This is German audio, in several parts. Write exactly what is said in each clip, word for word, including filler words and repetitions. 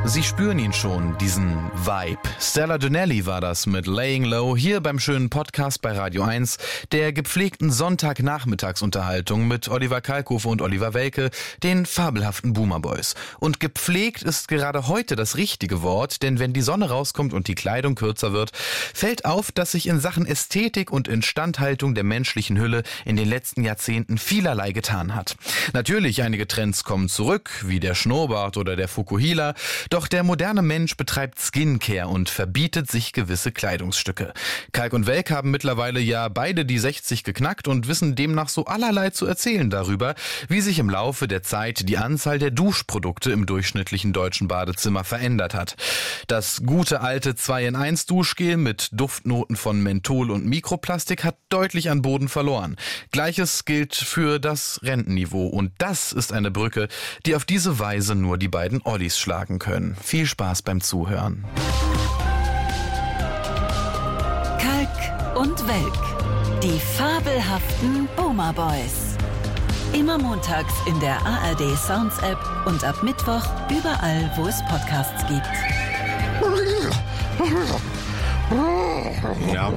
Sie spüren ihn schon, diesen Vibe. Stella Donnelly war das mit Laying Low hier beim schönen Podcast bei Radio eins, der gepflegten Sonntagnachmittagsunterhaltung mit Oliver Kalkofe und Oliver Welke, den fabelhaften Boomer Boys. Und gepflegt ist gerade heute das richtige Wort, denn wenn die Sonne rauskommt und die Kleidung kürzer wird, fällt auf, dass sich in Sachen Ästhetik und Instandhaltung der menschlichen Hülle in den letzten Jahrzehnten vielerlei getan hat. Natürlich, einige Trends kommen zurück, wie der Schnurrbart oder der Fukuhila, doch der moderne Mensch betreibt Skincare und verbietet sich gewisse Kleidungsstücke. Kalk und Welk haben mittlerweile ja beide die sechzig geknackt und wissen demnach so allerlei zu erzählen darüber, wie sich im Laufe der Zeit die Anzahl der Duschprodukte im durchschnittlichen deutschen Badezimmer verändert hat. Das gute alte zwei in eins Duschgel mit Duftnoten von Menthol und Mikroplastik hat deutlich an Boden verloren. Gleiches gilt für das Rentenniveau und das ist eine Brücke, die auf diese Weise nur die beiden Ollis schlagen können. Viel Spaß beim Zuhören. Kalk und Welk, die fabelhaften Boomer Boys. Immer montags in der A R D Sounds App und ab Mittwoch überall, wo es Podcasts gibt. Ja.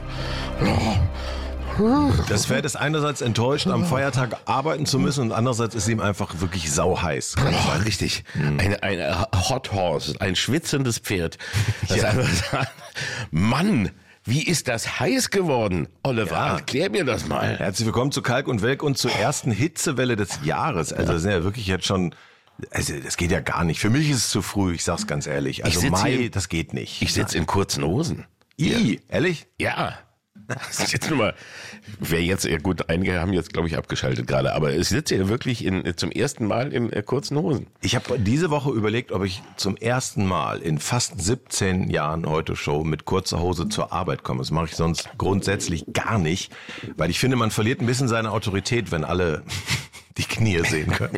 Das Pferd ist einerseits enttäuscht, am Feiertag arbeiten zu müssen und andererseits ist ihm einfach wirklich sauheiß. Oh, richtig. Eine, eine Hot Horse, ein schwitzendes Pferd. Das Ja. einfach sagt, Mann, wie ist das heiß geworden? Oliver, Ja. erklär mir das mal. Herzlich willkommen zu Kalk und Welk und zur ersten Hitzewelle des Jahres. Also das sind ja wirklich jetzt schon, also das geht ja gar nicht. Für mich ist es zu früh, ich sag's ganz ehrlich. Also sitz Mai, hier- das geht nicht. Ich sitze in kurzen Hosen. I, ehrlich? Ja. Das ist jetzt nur mal, wer jetzt, ja gut, einige haben jetzt, glaube ich, abgeschaltet gerade, aber ich sitze hier wirklich in, zum ersten Mal in äh, kurzen Hosen. Ich habe diese Woche überlegt, ob ich zum ersten Mal in fast siebzehn Jahren Heute-Show mit kurzer Hose zur Arbeit komme. Das mache ich sonst grundsätzlich gar nicht, weil ich finde, man verliert ein bisschen seine Autorität, wenn alle die Knie sehen können.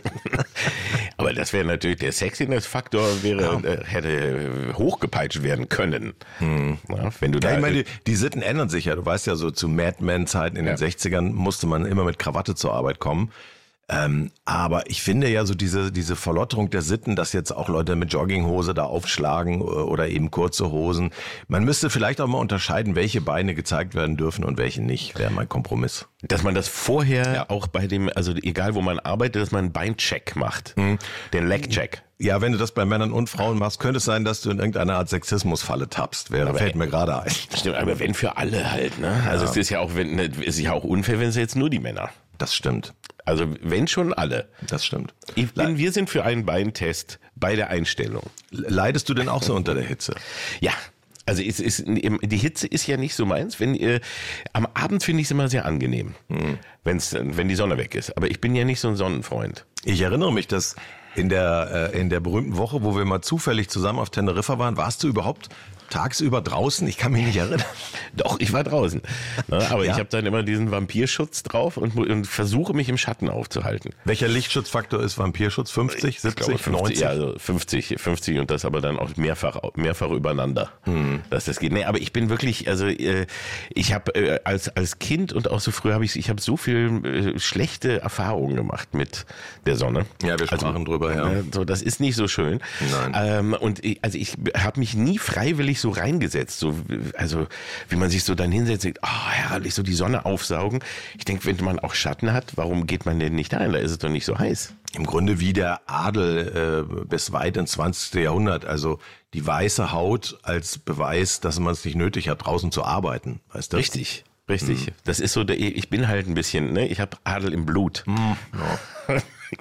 Aber das wäre natürlich, der Sexiness-Faktor wäre, Ja. äh, hätte hochgepeitscht werden können. Hm. Ja, wenn du Ja, da, ich meine, die, die Sitten ändern sich ja. Du weißt ja, so zu Mad Men-Zeiten in Ja. den sechzigern musste man immer mit Krawatte zur Arbeit kommen. Ähm, aber ich finde ja so diese, diese Verlotterung der Sitten, dass jetzt auch Leute mit Jogginghose da aufschlagen oder eben kurze Hosen. Man müsste vielleicht auch mal unterscheiden, welche Beine gezeigt werden dürfen und welche nicht, wäre mein Kompromiss. dass man das vorher Ja. auch bei dem, also egal wo man arbeitet, dass man einen Beincheck macht. Den Legcheck. Ja, wenn du das bei Männern und Frauen machst, könnte es sein, dass du in irgendeiner Art Sexismusfalle tappst. Wäre, Aber fällt mir gerade ein. Stimmt, aber wenn für alle halt, ne? Also es ist ja auch, wenn, es ist ja auch unfair, wenn es jetzt nur die Männer. Das stimmt. Also wenn schon alle. Das stimmt. Ich bin, wir sind für einen Beintest bei der Einstellung. Leidest du denn auch so unter der Hitze? Ja. Also es ist, die Hitze ist ja nicht so meins. Wenn äh, am Abend finde ich es immer sehr angenehm, hm. wenn's, wenn die Sonne weg ist. Aber ich bin ja nicht so ein Sonnenfreund. Ich erinnere mich, dass in der, äh, in der berühmten Woche, wo wir mal zufällig zusammen auf Teneriffa waren, warst du überhaupt tagsüber draußen? Ich kann mich nicht erinnern. Doch, ich war draußen. Ne, aber Ja. ich habe dann immer diesen Vampirschutz drauf und, und versuche mich im Schatten aufzuhalten. Welcher Lichtschutzfaktor ist Vampirschutz? fünfzig, Ich glaube, siebzig, fünfzig, neunzig? ja, also fünfzig, fünfzig und das aber dann auch mehrfach, mehrfach übereinander, hm. dass das geht. Nee, aber ich bin wirklich, also äh, ich habe äh, als als Kind und auch so früh habe ich, ich habe so viel äh, schlechte Erfahrungen gemacht mit der Sonne. Ja, wir sprachen drüber, ja. Äh, so, das ist nicht so schön. Nein. Ähm, und ich, also ich habe mich nie freiwillig so reingesetzt, so also wie man sich so dann hinsetzt, denkt, oh, herrlich, so die Sonne aufsaugen. Ich denke, wenn man auch Schatten hat, warum geht man denn nicht rein? Da ist es doch nicht so heiß. Im Grunde wie der Adel äh, bis weit ins zwanzigste Jahrhundert. Also die weiße Haut als Beweis, dass man es nicht nötig hat, draußen zu arbeiten. Weißt du? Richtig, richtig. Das ist so, der, ich bin halt ein bisschen, ne, ich habe Adel im Blut. Hm, ja.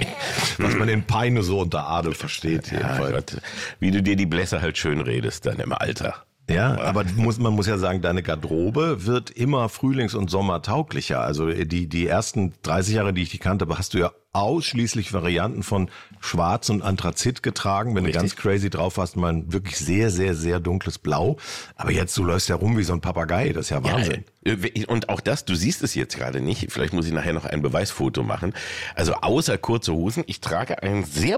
Was man in Peine so unter Adel versteht. Ja, jedenfalls. Gott, wie du dir die Blässe halt schön redest dann im Alter. Ja, aber muss, man muss ja sagen, deine Garderobe wird immer frühlings- und sommertauglicher. Also die, die ersten dreißig Jahre, die ich dich kannte, hast du ja ausschließlich Varianten von Schwarz und Anthrazit getragen. Wenn Richtig. du ganz crazy drauf warst, mal ein wirklich sehr, sehr, sehr dunkles Blau. Aber jetzt, du läufst ja rum wie so ein Papagei. Das ist ja Wahnsinn. Ja, und auch das, du siehst es jetzt gerade nicht, vielleicht muss ich nachher noch ein Beweisfoto machen. Also außer kurze Hosen, ich trage ein sehr